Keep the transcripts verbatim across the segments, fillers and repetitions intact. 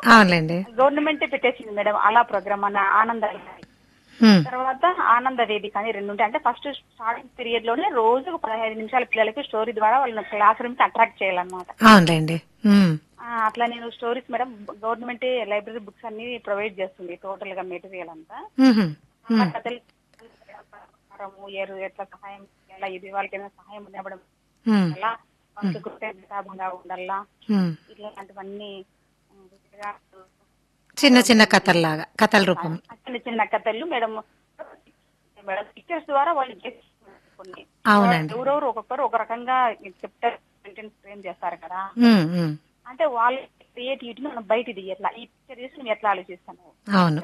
అవునులేండి. గవర్నమెంట్ పెట్టేసింది మేడం అలా ప్రోగ్రామ్ అన్న ఆనంద హ్మ్. తర్వాత ఆనంద వేదిక అని రెండు ఉంటాయి. అంటే ఫస్ట్ స్టార్టింగ్ పీరియడ్ లోనే రోజు పదహైదు నిమిషాల పిల్లలకి స్టోరీ ద్వారా వాళ్ళని క్లాస్ రూమ్ కి అట్రాక్ట్ చేయాలన్నమాట. అవునులేండి. హ్మ్. ఆ, అట్లా నేను stories madam government library books అన్ని ప్రొవైడ్ చేస్తుంది టోటల్ గా మెటీరియల్ అంతా. హుహు. అలా హ్మ్. కథలు ఏరు ఎట్లా సహాయం చేయాలా, ఇది వాళ్ళకైనా సహాయం ఇవ్వడం హ్మ్. ఎలా, హ్మ్. వాళ్ళకి కృతజ్ఞతాభంగా ఉండాలా, హ్మ్. ఇట్లాంటివన్నీ ఉమ్, విడిగా చిన్న చిన్న ఆరోగ్యం కథల్లాగా కథల రూపం. చిన్న చిన్న కథలు మేడం. మేడం పిక్చర్స్ ద్వారా వాళ్ళు చేస్తున్నారు కొన్ని. అవునండి. ఎవరెవరు ఒక్కొక్కరు ఒక రకంగా చెప్తారు, సెంటెన్స్ ఫ్రేమ్ చేస్తారు కదా. హ్మ్. హ్మ్. అంటే వాళ్ళ క్రియేటివిటీని మనం బయట తీయట్లా, ఈ పిక్చర్ చేసి నువ్వు ఎట్లా ఆలోచిస్తాను అవును.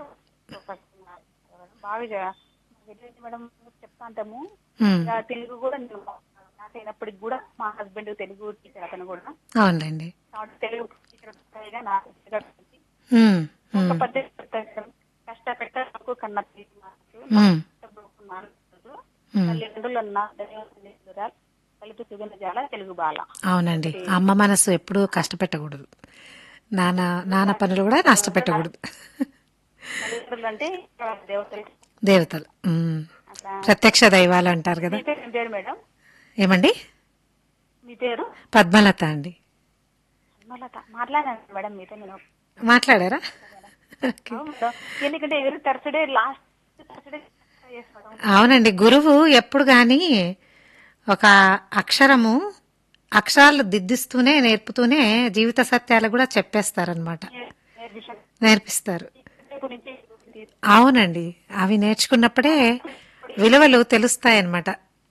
బాగా జ- ఏదైతే మేడం చెప్తా అంటాము. హ్మ్. ఇక తెలుగు కూడా నేను నాకైనప్పటికి కూడా మా హస్బెండ్ తెలుగు టీచర్, అతను కూడా అవునులేండి. కాబట్టి తెలుగు టీచర్ నాకు హ్మ్. ఒక హ్మ్. పద్ధతి చెప్తాను. కష్టపెట్టకు కన్న తీసి మాటలు, హ్మ్. నష్టపోకు మాటలు, హ్మ్. తల్లిదండ్రులన్న దైవతురా, కలిపి సుగంధ జాల తెలుగు బాల. అవునండి. ఒకటి అమ్మ మనసు ఎప్పుడూ కష్టపెట్టకూడదు. నాన్న నాన్న పనులు కూడా నష్టపెట్టకూడదు. తల్లిదండ్రులు అంటే దేవతలు దేవతలు. హ్మ్. అట్లా. ప్రత్యక్ష దైవాలు అంటారు మీ కదా! పేరు ఏం పేరు మేడం? ఏమండి? మీ పేరు? పద్మలత అండి. పద్మలత. మాట్లాడాను మేడం మీతో నేను. మాట్లాడారా? Madam okay. అవును మేడం. ఎందుకంటే ఎవరి థర్స్డే లాస్ట్ థర్స్డే చేస్తాం. అవునండి. గురువు ఎప్పుడు గాని ఒక అక్షరము అక్షరాలు దిద్దిస్తూనే నేర్పుతూనే జీవిత సత్యాలు కూడా చెప్పేస్తారనమాట. నేర్పిస్తాను నేర్పిస్తారు. గురించి. అవునండి. అవి నేర్చుకున్నప్పుడే విలువలు తెలుస్తాయన్నమాట.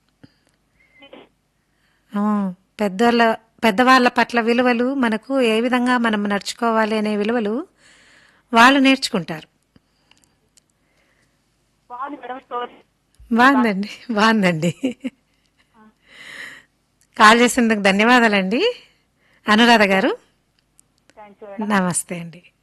ఆ, పెద్దల పెద్దవాళ్ళ పట్ల విలువలు మనకు ఏ విధంగా మనం నడుచుకోవాలి అనే విలువలు వాళ్ళు నేర్చుకుంటారు. బాగుంది మేడం స్టోరీ. బాగుందండి. బాగుందండి. కాల్ చేసినందుకు ధన్యవాదాలండి అనురాధ గారు. Thank you madam. నమస్తే అండి.